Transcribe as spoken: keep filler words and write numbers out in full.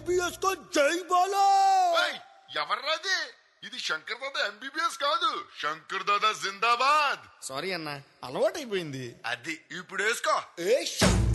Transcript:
MBBS కో జై బాలా. ఎవర్రాది? ఇది Shankar Dada MBBS కాదు, శంకర్ దాదా జిందాబాద్. సారీ అన్న, అలవాటు అయిపోయింది. అది ఇప్పుడు వేసుకో. ఏ శంకర్